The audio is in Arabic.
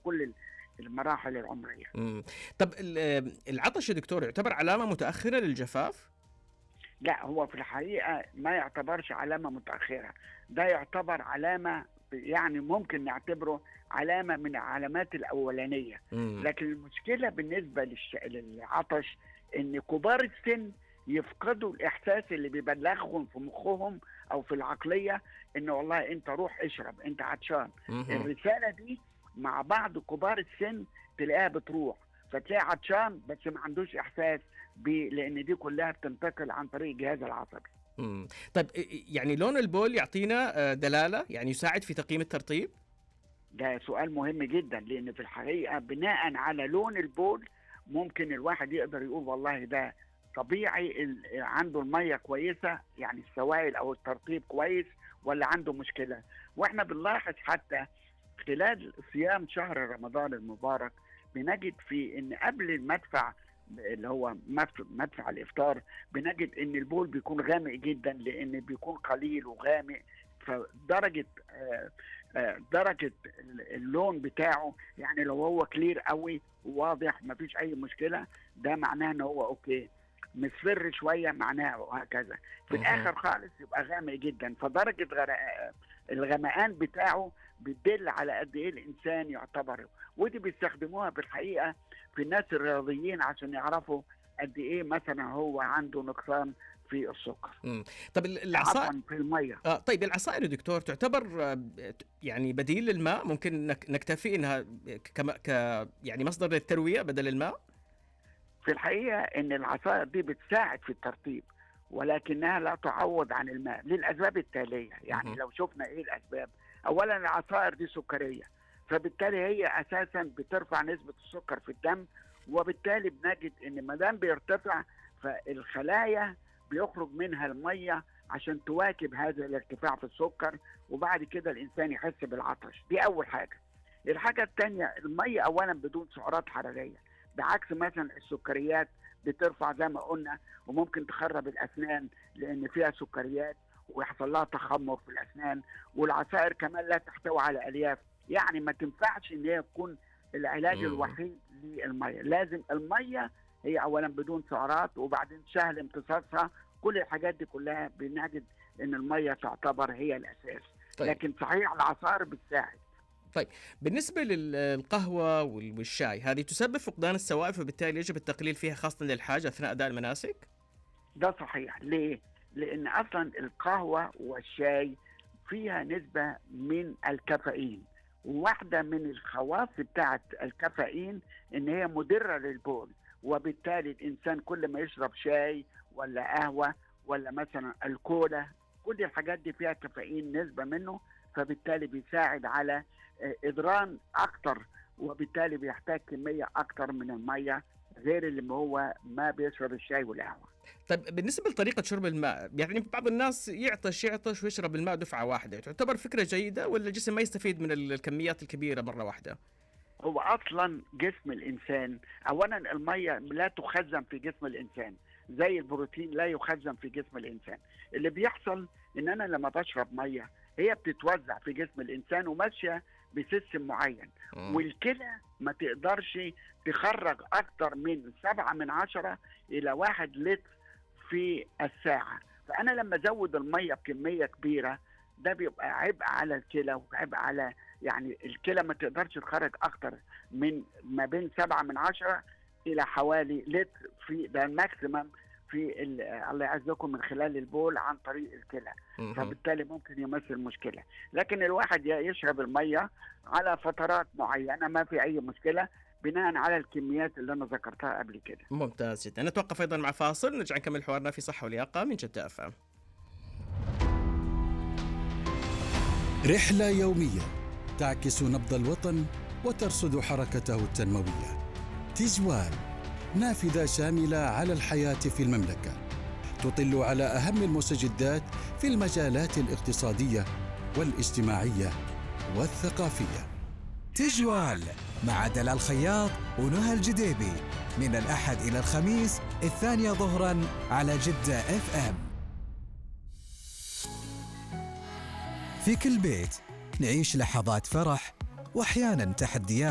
كل المراحل العمرية. طب العطش يا دكتور يعتبر علامة متأخرة للجفاف؟ لا، هو في الحقيقة ما يعتبرش علامة متأخرة، ده يعتبر علامة، يعني ممكن نعتبره علامة من العلامات الأولانية. لكن المشكلة بالنسبة للعطش إن كبار السن يفقدوا الإحساس اللي بيبلغهم في مخهم أو في العقلية إن والله أنت روح اشرب أنت عطشان. الرسالة دي مع بعض كبار السن تلاقيها بتروح، فتلاقي عطشان بس ما عندوش إحساس لأن دي كلها بتنتقل عن طريق الجهاز العصبي. طيب يعني لون البول يعطينا دلالة، يعني يساعد في تقييم الترطيب؟ ده سؤال مهم جدا، لأن في الحقيقة بناء على لون البول ممكن الواحد يقدر يقول والله ده طبيعي عنده المية كويسة، يعني السوائل أو الترطيب كويس، ولا عنده مشكلة. وإحنا بنلاحظ حتى خلال صيام شهر رمضان المبارك بنجد في إن قبل المدفع اللي هو مدفع الإفطار بنجد إن البول بيكون غامق جدا، لأن بيكون قليل وغامق، فدرجة درجة اللون بتاعه يعني لو هو كلير قوي وواضح مفيش أي مشكلة، ده معناه إن هو أوكي. مصفر شوية معناه وهكذا. في الآخر خالص يبقى غامق جدا، فدرجة الغمقان بتاعه بتدل على قد إيه الإنسان يعتبر. ودي بيستخدموها بالحقيقة في الناس الرياضيين عشان يعرفوا قد إيه مثلا هو عنده نقصان في السكر. طب العصائر في المية. طيب العصائر يا دكتور تعتبر يعني بديل للماء، ممكن نكتفي انها يعني مصدر للتروية بدل الماء؟ في الحقيقة ان العصائر دي بتساعد في الترطيب، ولكنها لا تعوض عن الماء للأسباب التالية. يعني لو شفنا ايه الأسباب، اولا العصائر دي سكرية، فبالتالي هي اساسا بترفع نسبة السكر في الدم، وبالتالي بنجد ان ما دام بيرتفع فالخلايا بيخرج منها المية عشان تواكب هذا الارتفاع في السكر، وبعد كده الإنسان يحس بالعطش. دي أول حاجة. الحاجة الثانية، المية أولا بدون سعرات حرارية، بعكس مثلا السكريات بترفع زي ما قلنا وممكن تخرب الأسنان لأن فيها سكريات ويحصل لها تخمر في الأسنان. والعصائر كمان لا تحتوي على ألياف، يعني ما تنفعش إن هي تكون العلاج الوحيد للمية. لازم المية هي أولا بدون سعرات، وبعدين سهل امتصاصها. كل الحاجات دي كلها بنجد ان المية تعتبر هي الاساس. طيب. لكن صحيح العصائر بتساعد. طيب بالنسبة للقهوة والشاي، هذه تسبب فقدان السوائل، فبالتالي يجب التقليل فيها خاصة للحاجة أثناء أداء المناسك؟ ده صحيح. ليه؟ لأن أصلا القهوة والشاي فيها نسبة من الكافيين، وواحدة من الخواص بتاعت الكافيين إن هي مضرة للبول، وبالتالي الإنسان كل ما يشرب شاي ولا قهوة ولا مثلا الكولا، كل الحاجات دي فيها كافيين نسبة منه، فبالتالي بيساعد على إدران أكتر، وبالتالي بيحتاج كمية أكتر من المية غير اللي هو ما بيشرب الشاي والقهوة. طيب بالنسبة لطريقة شرب الماء، يعني بعض الناس يعطش ويشرب الماء دفعة واحدة، تعتبر فكرة جيدة ولا الجسم ما يستفيد من الكميات الكبيرة مرة واحدة؟ هو أصلا جسم الإنسان أولا المية لا تخزن في جسم الإنسان زي البروتين لا يخزن في جسم الإنسان. اللي بيحصل إن أنا لما بشرب مية هي بتتوزع في جسم الإنسان وماشية بسيستم معين، والكلى ما تقدرش تخرج أكتر من 7/10 إلى 1 لتر في الساعة. فأنا لما أزود المية بكمية كبيرة ده بيبقى عبء على الكلى وعبء على، يعني الكلى ما تقدرش تخرج أكتر من ما بين 7/10 إلى حوالي لتر في ده الماكسيمم في الله يعزكم من خلال البول عن طريق الكلى. فبالتالي ممكن يمثل مشكلة. لكن الواحد يشرب المية على فترات معينة ما في أي مشكلة بناء على الكميات اللي أنا ذكرتها قبل كده. ممتاز جدا. نتوقف أيضا مع فاصل، نرجع نكمل حوارنا في صحة ولياقة من جدة FM. رحلة يومية تعكس نبض الوطن وترصد حركته التنموية. تجوال، نافذة شاملة على الحياة في المملكة، تطل على أهم المستجدات في المجالات الاقتصادية والاجتماعية والثقافية. تجوال مع دلال الخياط ونهى الجديبي من الأحد إلى الخميس 2 ظهراً على جدة FM. في كل بيت نعيش لحظات فرح وأحياناً تحديات.